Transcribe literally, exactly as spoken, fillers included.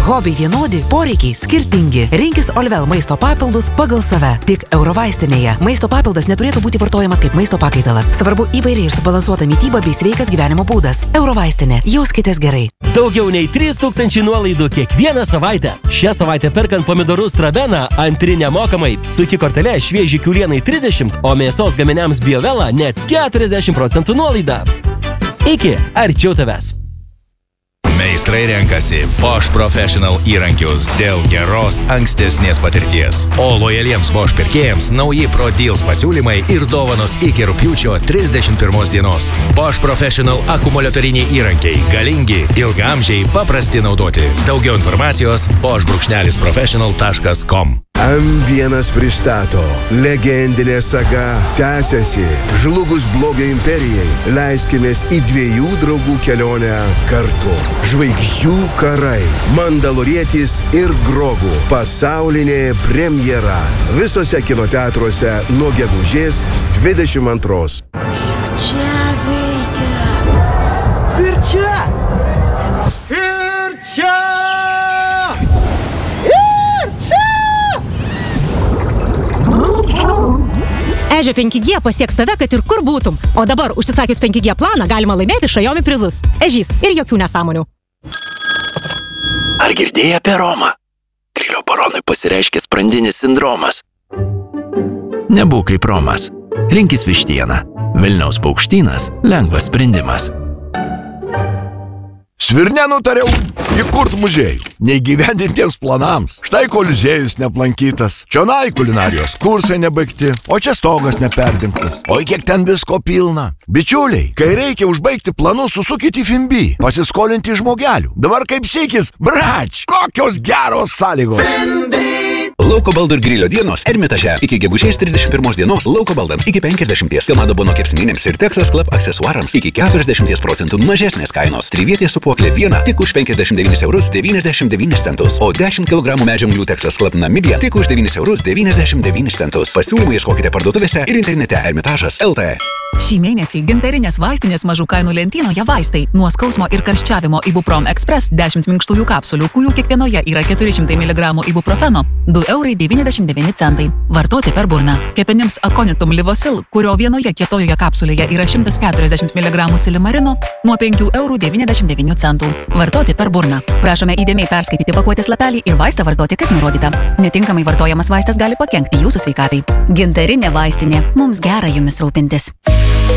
Hobiai vienodi, poreikiai skirtingi. Rinkis Olvel maisto papildus pagal save. Tik Eurovaistinėje. Maisto papildas neturėtų būti vartojamas kaip maisto pakaitalas. Svarbu įvairiai ir subalansuota mityba bei sveikas gyvenimo būdas. Eurovaistinė. Jauskitės gerai. Daugiau nei trys tūkstančiai nuolaidų kiekvieną savaitę. Šią savaitę perkant pomidorus Stravena antrinę mokamai. Su iki kortelė švieži kiaulienai trisdešimt, o mėsos gaminiams Biovela net keturiasdešimt procentų nuolaida. Iki, arčiau tavęs. Meistrai renkasi Bosch Professional įrankius dėl geros ankstesnės patirties. O lojaliems Bosch pirkėjams nauji Pro Deals pasiūlymai ir dovanos iki rugpjūčio trisdešimt pirmos dienos. Bosch Professional akumuliatoriniai įrankiai, galingi, ilgaamžiai, paprasti naudoti. Daugiau informacijos bosch brūkšnelis professional taškas com. M vienas pristato. Legendinė saga tęsiasi. Žlugus blogio imperijai, leiskimės į dviejų draugų kelionę kartu. Žvaigždžių karai, Mandalorietis ir Grogu. Pasaulinė premjera. Visose kinoteatruose nuo gegužės dvidešimt antros. Ir čia veikia. Ir čia. Ir čia. Ežio penki G pasieks tave, kad ir kur būtum. O dabar, užsisakius penki G planą, galima laimėti Xiaomi prizus. Ežys ir jokių nesąmonių. Ar girdėjai apie Romą? Grilio baronui pasireiškia sprandinis sindromas. Nebūk kaip Romas. Rinkis vištieną. Vilniaus paukštynas – lengvas sprendimas. Svirne nutariau įkurt muziejų, neįgyvendintiems planams. Štai koliziejus neaplankytas, čionai kulinarijos kursai nebaigti, o čia stogas neperdengtas. Oi, kiek ten visko pilna. Bičiuliai, kai reikia užbaigti planus, susukite į Fimbi, pasiskolinti žmogelių. Dabar kaip sykis, brač, kokios geros sąlygos. Fimbi! Lauko baldų ir grilio dienos Ermitaže. Iki gegužės trisdešimt pirmos dienos lauko baldams iki penkiasdešimties. Kamado bono kepsninėms ir Texas Club aksesuarams iki keturiasdešimt procentų mažesnės kainos. Trivietė supuoklė viena tik už penkiasdešimt devynis eurus devyniasdešimt devynis centus. O dešimt kilogramų medžio anglių Texas Club Namibija tik už devynis eurus devyniasdešimt devynis centus. Pasiūlymą ieškokite parduotuvėse ir internete Ermitažas L T. Šį mėnesį gintarinės vaistinės mažų kainų lentynoje vaistai. Nuo skausmo ir karščiavimo Ibuprom Express dešimt minkštųjų kapsulių, kurių kiekvienoje yra keturi šimtai miligramų ibuprofeno, du eurai devyniasdešimt devyni centai. Vartoti per burną. Kepenims Aconitum Livosil, kurio vienoje kietojoje kapsulėje yra šimtas keturiasdešimt miligramų silimarino, nuo penkių eurų devyniasdešimt devynių centų. Vartoti per burną. Prašome įdėmiai perskaityti pakuotės lapelį ir vaistą vartoti kaip nurodyta. Netinkamai vartojamas vaistas gali pakenkti jūsų sveikatai. Gintarinė vaistinė. Mums gera jumis rūpintis.